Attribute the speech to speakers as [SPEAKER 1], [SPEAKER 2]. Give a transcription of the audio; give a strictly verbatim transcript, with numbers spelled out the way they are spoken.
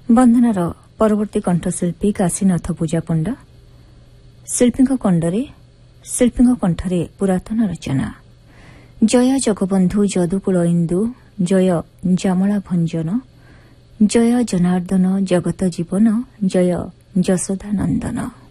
[SPEAKER 1] ବନ୍ଦନାର ପରବର୍ତ୍ତୀ କଣ୍ଠଶିଳ୍ପୀ କାଶୀନାଥ ପୂଜା ପଣ୍ଡା। ଶିଳ୍ପୀଙ୍କ କଣ୍ଡରେ ଶିଳ୍ପୀଙ୍କ କଣ୍ଠରେ ପୁରାତନ ରଚନା। ଜୟ ଜଗବନ୍ଧୁ ଯଦୁକୁଳ ଇନ୍ଦୁ, ଜୟ ଜାମଳା ଭଞ୍ଜନ, ଜୟ ଜନାର୍ଦ୍ଦନ ଜଗତ ଜୀବନ, ଜୟ ଯଶୋଦା ନନ୍ଦନ।